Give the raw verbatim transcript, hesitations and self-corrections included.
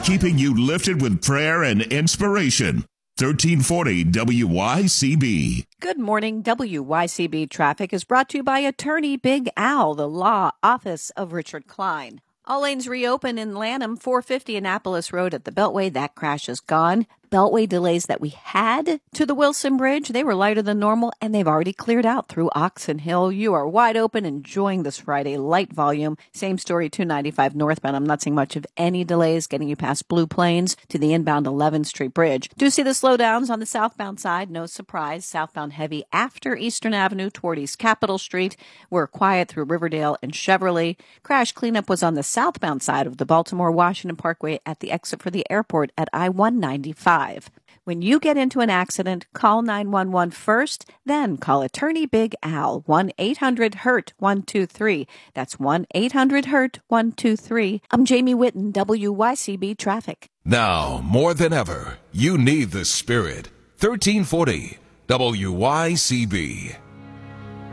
keeping you lifted with prayer and inspiration. thirteen forty W Y C B. Good morning. W Y C B Traffic is brought to you by Attorney Big Al, the law office of Richard Klein. All lanes reopen in Lanham, four fifty Annapolis Road at the Beltway. That crash is gone. Beltway delays that we had to the Wilson Bridge, they were lighter than normal, and they've already cleared out through Oxon Hill. You are wide open, enjoying this Friday light volume. Same story, two ninety-five northbound. I'm not seeing much of any delays getting you past Blue Plains to the inbound eleventh Street Bridge. Do see the slowdowns on the southbound side. No surprise. Southbound heavy after Eastern Avenue toward East Capitol Street. We're quiet through Riverdale and Chevrolet. Crash cleanup was on the southbound side of the Baltimore-Washington Parkway at the exit for the airport at I one ninety-five. When you get into an accident, call nine one one first, then call Attorney Big Al, one eight hundred hurt one two three. That's one eight hundred hurt one two three. I'm Jamie Whitten, W Y C B Traffic. Now, more than ever, you need the Spirit. thirteen forty W Y C B.